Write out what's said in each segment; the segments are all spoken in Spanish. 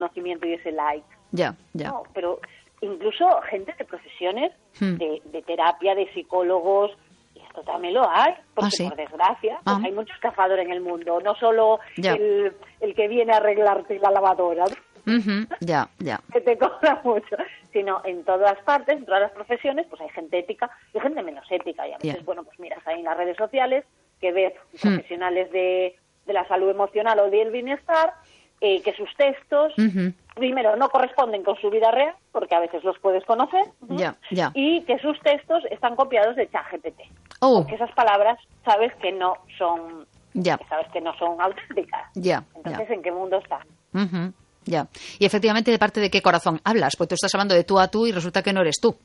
conocimiento y ese like. Ya. No, pero incluso gente de profesiones de terapia, de psicólogos, y esto también lo hay, porque por desgracia pues hay mucho estafador en el mundo, no solo el que viene a arreglarte la lavadora, ¿no? Que te cobra mucho, sino en todas partes, en todas las profesiones, pues hay gente ética y gente menos ética, y a veces, bueno, pues miras ahí en las redes sociales que ves profesionales de la salud emocional o del bienestar, que sus textos, primero, no corresponden con su vida real, porque a veces los puedes conocer, y que sus textos están copiados de ChatGPT. Porque esas palabras sabes que no son, que sabes que no son auténticas. Entonces, ¿en qué mundo estás? Y efectivamente, ¿de parte de qué corazón hablas? Pues tú estás hablando de tú a tú y resulta que no eres tú.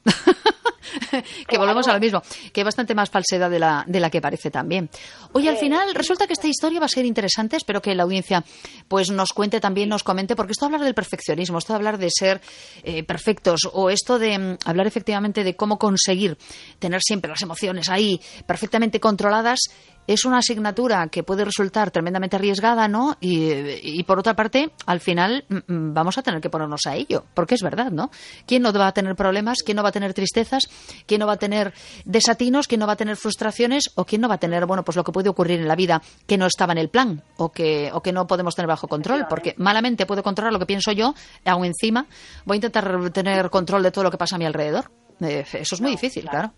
Que volvemos a lo mismo, que hay bastante más falsedad de la que parece también. Oye, al final resulta que esta historia va a ser interesante. Espero que la audiencia pues nos cuente también, nos comente, porque esto de hablar del perfeccionismo, esto de hablar de ser perfectos, o esto de hablar efectivamente de cómo conseguir tener siempre las emociones ahí perfectamente controladas, es una asignatura que puede resultar tremendamente arriesgada, ¿no? Y por otra parte, al final vamos a tener que ponernos a ello, porque es verdad, ¿no? ¿Quién no va a tener problemas? ¿Quién no va a tener tristezas? ¿Quién no va a tener desatinos? ¿Quién no va a tener frustraciones? ¿O quién no va a tener, bueno, pues lo que puede ocurrir en la vida que no estaba en el plan o que no podemos tener bajo control? Porque malamente puedo controlar lo que pienso yo, aún encima voy a intentar tener control de todo lo que pasa a mi alrededor. Eso es muy difícil, claro.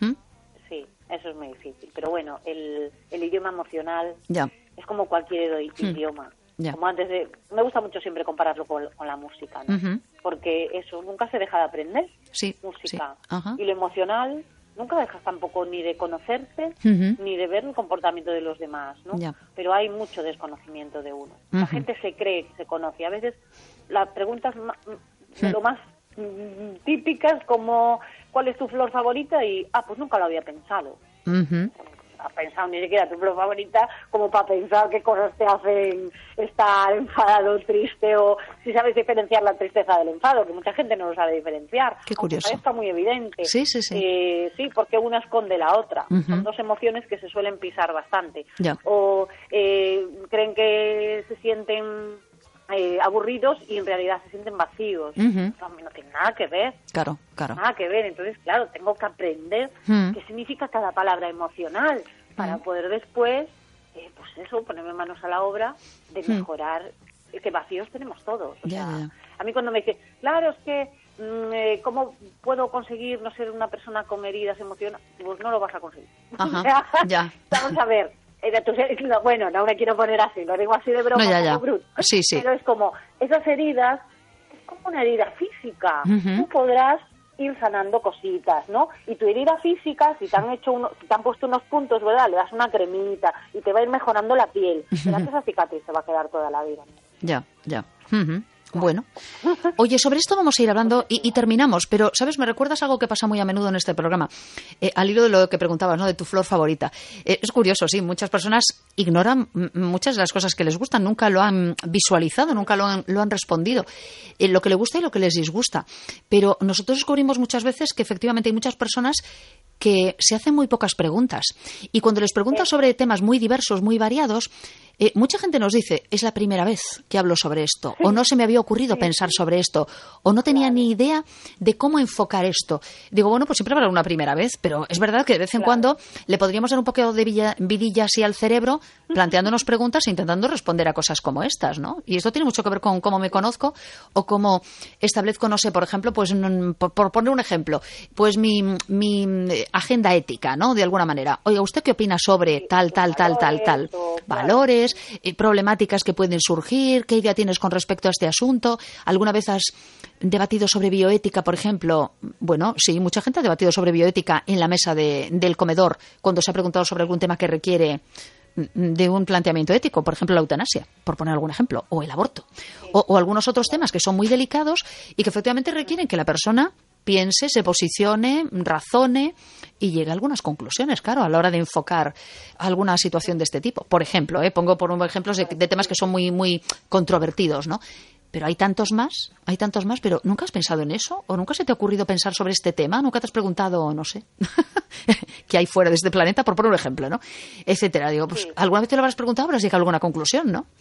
Sí, eso es muy difícil. Pero bueno, el idioma emocional es como cualquier idioma. Como antes me gusta mucho siempre compararlo con la música, ¿no? Porque eso nunca se deja de aprender, música. Y lo emocional nunca dejas tampoco ni de conocerte ni de ver el comportamiento de los demás, ¿no? Pero hay mucho desconocimiento de uno. La gente se cree que se conoce. A veces las preguntas de lo más típicas, como ¿cuál es tu flor favorita? Y pues nunca lo había pensado. Has pensado ni siquiera tu flor favorita como para pensar qué cosas te hacen estar enfadado, triste, o si sabes diferenciar la tristeza del enfado, que mucha gente no lo sabe diferenciar. Qué curioso. Está muy evidente. Sí. Sí, porque una esconde la otra. Son dos emociones que se suelen pisar bastante. O creen que se sienten aburridos y en realidad se sienten vacíos. No tiene nada que ver. Claro. Nada que ver. Entonces, claro, tengo que aprender qué significa cada palabra emocional para poder después, pues eso, ponerme manos a la obra de mejorar, que vacíos tenemos todos. O sea, a mí cuando me dice, claro, es que ¿cómo puedo conseguir no ser una persona con heridas emocionales? Pues no lo vas a conseguir. Vamos a ver. Bueno, no me quiero poner así, lo digo así de broma, como bruto. Sí. Pero es como, esas heridas, es como una herida física. Tú podrás ir sanando cositas, ¿no? Y tu herida física, si te han puesto unos puntos, ¿verdad? Le das una cremita y te va a ir mejorando la piel. Pero esa cicatriz te va a quedar toda la vida. Ya. Bueno, oye, sobre esto vamos a ir hablando y terminamos, pero, ¿sabes? Me recuerdas algo que pasa muy a menudo en este programa, al hilo de lo que preguntabas, ¿no? De tu flor favorita. Es curioso, sí, muchas personas ignoran muchas de las cosas que les gustan, nunca lo han visualizado, nunca lo han respondido, lo que les gusta y lo que les disgusta. Pero nosotros descubrimos muchas veces que efectivamente hay muchas personas que se hacen muy pocas preguntas. Y cuando les preguntas sobre temas muy diversos, muy variados, mucha gente nos dice, es la primera vez que hablo sobre esto, o no se me había ocurrido pensar sobre esto, o no tenía ni idea de cómo enfocar esto. Digo, bueno, pues siempre habrá una primera vez, pero es verdad que de vez en cuando le podríamos dar un poco de vidilla así al cerebro, planteándonos preguntas e intentando responder a cosas como estas, ¿no? Y esto tiene mucho que ver con cómo me conozco o cómo establezco, no sé, por ejemplo, pues por poner un ejemplo, pues mi agenda ética, ¿no? De alguna manera. Oiga, ¿usted qué opina sobre tal? Valores, problemáticas que pueden surgir, ¿qué idea tienes con respecto a este asunto? ¿Alguna vez has debatido sobre bioética, por ejemplo? Bueno, sí, mucha gente ha debatido sobre bioética en la mesa del comedor cuando se ha preguntado sobre algún tema que requiere de un planteamiento ético, por ejemplo la eutanasia, por poner algún ejemplo, o el aborto, o algunos otros temas que son muy delicados y que efectivamente requieren que la persona piense, se posicione, razone y llegue a algunas conclusiones, claro, a la hora de enfocar alguna situación de este tipo. Por ejemplo, pongo por ejemplos de temas que son muy, muy controvertidos, ¿no? Pero hay tantos más, pero ¿nunca has pensado en eso? ¿O nunca se te ha ocurrido pensar sobre este tema? ¿Nunca te has preguntado, no sé, qué hay fuera de este planeta, por poner un ejemplo, ¿no? Etcétera. Digo, pues alguna vez te lo habrás preguntado, habrás llegado a alguna conclusión, ¿no?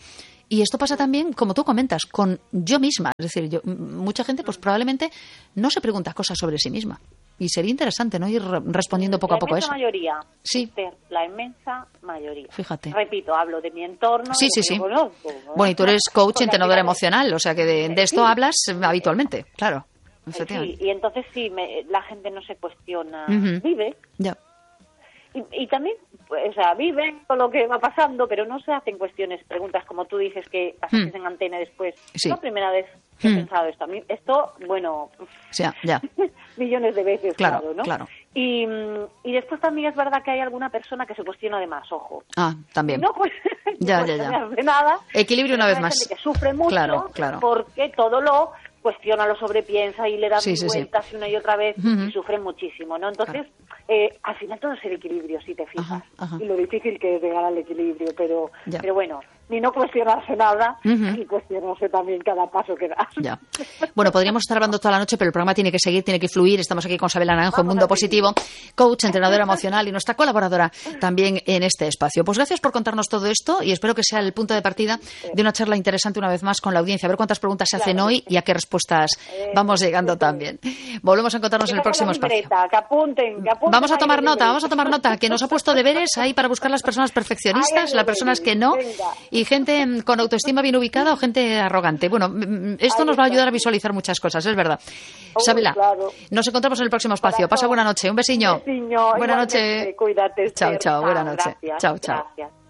Y esto pasa también, como tú comentas, con yo misma. Es decir, mucha gente pues probablemente no se pregunta cosas sobre sí misma. Y sería interesante, ¿no?, ir respondiendo poco a poco a eso. La inmensa mayoría. Sí. La inmensa mayoría. Fíjate. Repito, hablo de mi entorno. Sí. Conozco, ¿no? Bueno, y tú eres coach entrenadora emocional, o sea que de esto hablas habitualmente, claro. Sí, y entonces la gente no se cuestiona, vive. Ya. Y también, pues, o sea, viven con lo que va pasando, pero no se hacen preguntas como tú dices que pasaste en antena después. Sí. Es la primera vez que he pensado esto. A mí, bueno, ya. millones de veces, claro, ¿no? Claro. Y después también es verdad que hay alguna persona que se cuestiona de más, ojo. Ah, también. No, pues, ya. De nada. Equilibrio una vez más. Hay gente que sufre mucho claro. porque todo lo cuestiona, lo sobrepiensa y le dan vueltas una y otra vez y sufren muchísimo, ¿no? Entonces, al final todo es el equilibrio, si te fijas. Ajá. Y lo difícil que es llegar al equilibrio, pero bueno, ni no cuestionarse nada y cuestionarse también cada paso que das. Ya. Bueno, podríamos estar hablando toda la noche, pero el programa tiene que seguir, tiene que fluir. Estamos aquí con Sabela Naranjo, en Mundo Positivo, coach, entrenadora emocional y nuestra colaboradora también en este espacio. Pues gracias por contarnos todo esto y espero que sea el punto de partida de una charla interesante una vez más con la audiencia. A ver cuántas preguntas se hacen hoy y a qué respuestas vamos llegando también. Volvemos a encontrarnos en el próximo espacio. Que apunten vamos a tomar nota, que nos ha puesto deberes ahí para buscar las personas perfeccionistas, las personas que no, y gente con autoestima bien ubicada o gente arrogante. Bueno, esto nos va a ayudar a visualizar muchas cosas, es verdad. Sabela, nos encontramos en el próximo espacio. Pasa buena noche, un besiño. Buena noche. Cuídate. Chao, buena noche. Chao. Gracias.